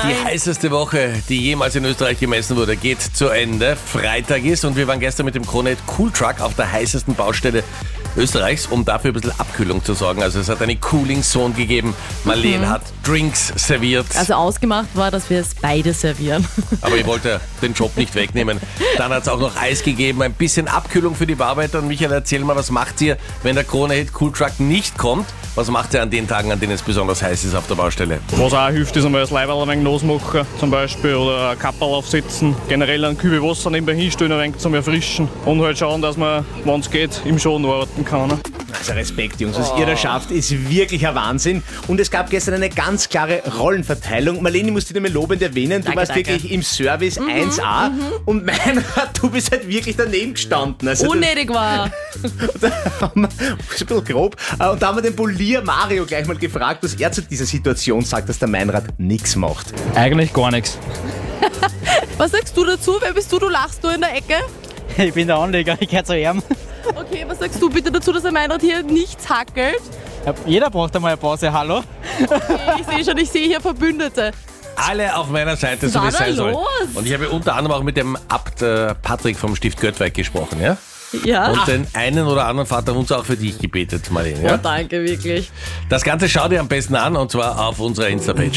Die heißeste Woche, die jemals in Österreich gemessen wurde, geht zu Ende. Freitag ist und wir waren gestern mit dem Krone Cool Truck auf der heißesten Baustelle Österreichs, um dafür ein bisschen Abkühlung zu sorgen. Also es hat eine Cooling Zone gegeben. Marlene hat Drinks serviert. Also ausgemacht war, dass wir es beide servieren. Aber ich wollte den Job nicht wegnehmen. Dann hat es auch noch Eis gegeben, ein bisschen Abkühlung für die Bearbeiter. Und Michael, erzähl mal, was macht ihr, wenn der Krone Cool Truck nicht kommt? Was macht ihr an den Tagen, an denen es besonders heiß ist auf der Baustelle? Was auch hilft, ist einmal das Leiberl ein wenig losmachen, zum Beispiel, oder ein Kapperl aufsetzen. Generell einen Kübel Wasser nebenbei hinstellen, ein wenig zum Erfrischen. Und halt schauen, dass man, wenn es geht, im Schaden arbeiten kann. Ne? Also Respekt, Jungs, was ihr da schafft, ist wirklich ein Wahnsinn. Und es gab gestern eine ganz klare Rollenverteilung. Marlene, ich muss dich damit lobend erwähnen, du warst wirklich im Service 1A. Und Meinrad, du bist halt wirklich daneben gestanden. Also Unnötig war. da haben wir, ist ein bisschen grob, und da haben wir den Polier Mario gleich mal gefragt, was er zu dieser Situation sagt, dass der Meinrad nichts macht. Eigentlich gar nichts. Was sagst du dazu? Wer bist du? Du lachst nur in der Ecke. Ich bin der Anleger, ich gehöre zu ihm. Okay, was sagst du bitte dazu, dass der Meinrad hier nichts hackelt? Ja, jeder braucht einmal eine Pause, hallo? Okay, ich sehe hier Verbündete. Alle auf meiner Seite, so wie es sein soll. los? Und ich habe unter anderem auch mit dem Abt Patrick vom Stift Göttweig gesprochen, ja? Ja. Und den einen oder anderen Vater uns auch für dich gebetet, Marlene. Oh, Ja? danke, wirklich. Das Ganze schau dir am besten an und zwar auf unserer Insta-Page.